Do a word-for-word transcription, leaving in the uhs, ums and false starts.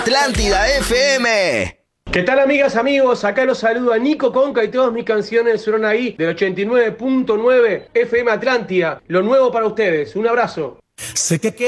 Atlántida F M. ¿Qué tal, amigas, amigos? Acá los saluda Nico Conca y todas mis canciones suenan ahí del ochenta y nueve punto nueve F M Atlántida. Lo nuevo para ustedes. Un abrazo. Sé que